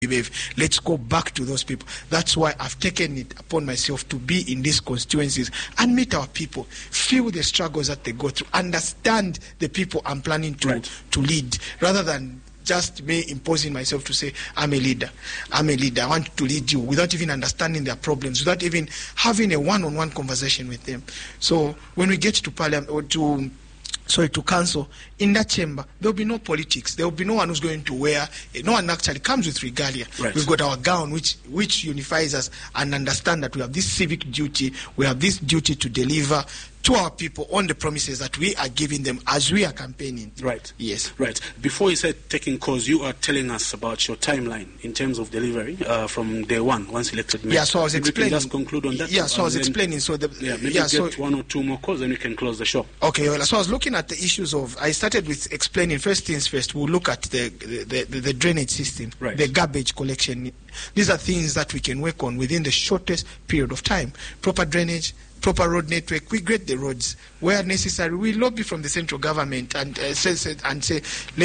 Let's go back to those people. That's why I've taken it upon myself to be in these constituencies and meet our people, feel the struggles that they go through, understand the people I'm planning to lead, rather than just me imposing myself to say, I'm a leader, I want to lead you, without even understanding their problems, without even having a one-on-one conversation with them. So when we get to Parliament, or to council, in that chamber, there will be no politics. There will be no one who's going to wear, no one actually comes with regalia. We've got our gown, which unifies us, and understand that we have this civic duty, we have this duty to deliver to our people on the promises that we are giving them as we are campaigning. Right. Yes. Right. Before you said taking calls, you are telling us about your timeline in terms of delivery from day one, once elected mayor. Yeah, so I was explaining. Just conclude on that. Yeah, so I was explaining. So get one or two more calls, and we can close the show. Okay. Well, so I was looking at the issues of. I started with explaining. First things first. We'll look at the drainage system, the garbage collection. These are things that we can work on within the shortest period of time. Proper drainage, proper road network. We grade the roads where necessary. We lobby from the central government and say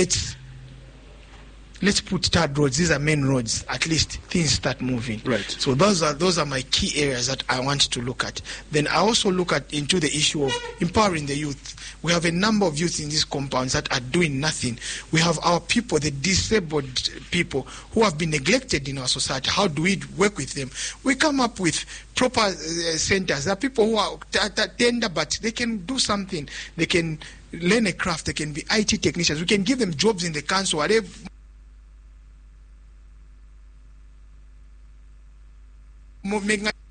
let's put third roads. These are main roads. At least things start moving. Right. So those are my key areas that I want to look at. Then I also look into the issue of empowering the youth. We have a number of youth in these compounds that are doing nothing. We have our people, the disabled people who have been neglected in our society. How do we work with them? We come up with proper centers. There are people who are tender, but they can do something. They can learn a craft. They can be IT technicians. We can give them jobs in the council, whatever. Make